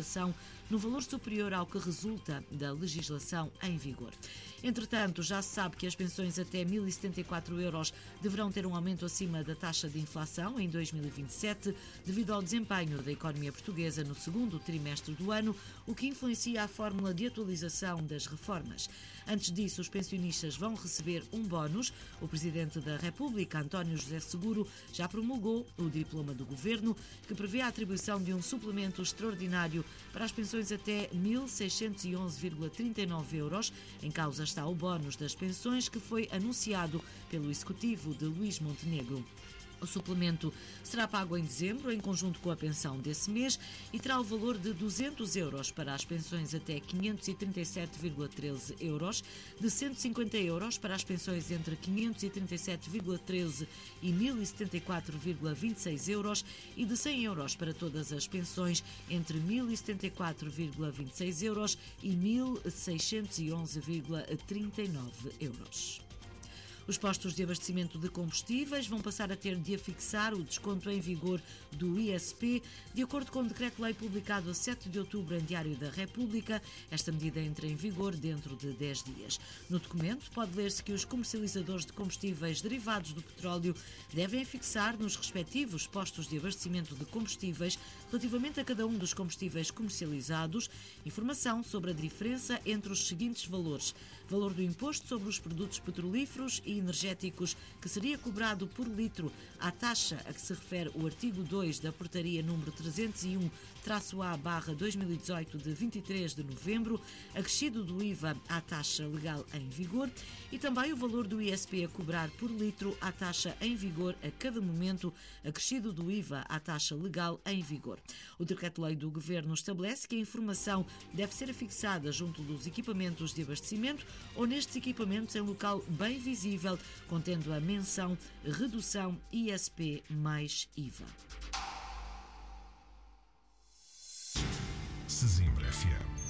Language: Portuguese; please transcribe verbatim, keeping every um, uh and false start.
importação no valor superior ao que resulta da legislação em vigor. Entretanto, já se sabe que as pensões até mil e setenta e quatro euros deverão ter um aumento acima da taxa de inflação em dois mil e vinte e sete, devido ao desempenho da economia portuguesa no segundo trimestre do ano, o que influencia a fórmula de atualização das reformas. Antes disso, os pensionistas vão receber um bónus. O Presidente da República, António José Seguro, já promulgou o diploma do Governo, que prevê a atribuição de um suplemento extraordinário para as pensões até mil seiscentos e onze vírgula trinta e nove euros. Em causa está o bónus das pensões, que foi anunciado pelo Executivo de Luís Montenegro. O suplemento será pago em dezembro, em conjunto com a pensão desse mês, e terá o valor de duzentos euros para as pensões até quinhentos e trinta e sete vírgula treze euros, de cento e cinquenta euros para as pensões entre quinhentos e trinta e sete vírgula treze e mil e setenta e quatro vírgula vinte e seis euros e de cem euros para todas as pensões entre mil e setenta e quatro vírgula vinte e seis euros e mil seiscentos e onze vírgula trinta e nove euros. Os postos de abastecimento de combustíveis vão passar a ter de afixar o desconto em vigor do I S P, de acordo com o decreto-lei publicado a sete de outubro em Diário da República. Esta medida entra em vigor dentro de dez dias. No documento pode ler-se que os comercializadores de combustíveis derivados do petróleo devem fixar nos respectivos postos de abastecimento de combustíveis, relativamente a cada um dos combustíveis comercializados, informação sobre a diferença entre os seguintes valores: valor do imposto sobre os produtos petrolíferos e energéticos, que seria cobrado por litro à taxa a que se refere o artigo dois da Portaria número trezentos e um A barra dois mil e dezoito de vinte e três de novembro, acrescido do I V A à taxa legal em vigor, e também o valor do I S P a cobrar por litro à taxa em vigor a cada momento, acrescido do I V A à taxa legal em vigor. O decreto-lei do Governo estabelece que a informação deve ser fixada junto dos equipamentos de abastecimento ou nestes equipamentos em local bem visível, contendo a menção redução I S P mais I V A. Sesimbra F M.